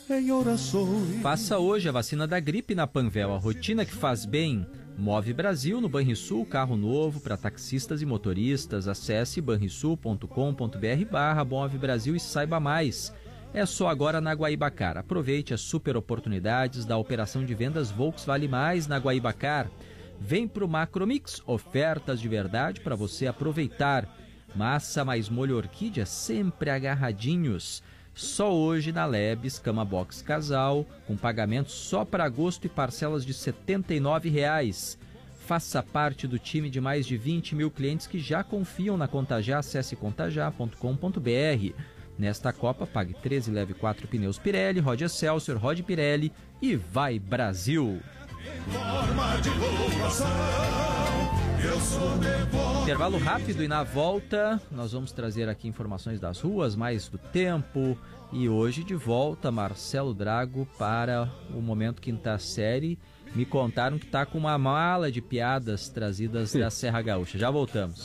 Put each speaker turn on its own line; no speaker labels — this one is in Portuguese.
em orações.
Faça hoje a vacina da gripe na Panvel, a rotina que faz bem. Move Brasil no Banrisul, carro novo para taxistas e motoristas. Acesse banrisul.com.br/Move Brasil e saiba mais. É só agora na Guaibacar. Aproveite as super oportunidades da operação de vendas Volks Vale Mais na Guaibacar. Vem pro Macromix, ofertas de verdade para você aproveitar. Massa mais molho orquídea, sempre agarradinhos. Só hoje na Lebes, cama box casal, com pagamento só para agosto e parcelas de R$ 79,00. Faça parte do time de mais de 20 mil clientes que já confiam na Contajá. Acesse contajá.com.br. Nesta Copa, pague 13 e leve 4 pneus Pirelli, rode Excelsior, rode Pirelli e vai Brasil! Intervalo rápido e na volta nós vamos trazer aqui informações das ruas, mais do tempo. E hoje de volta Marcelo Drago para o Momento Quinta Série. Me contaram que está com uma mala de piadas trazidas da Serra Gaúcha. Já voltamos.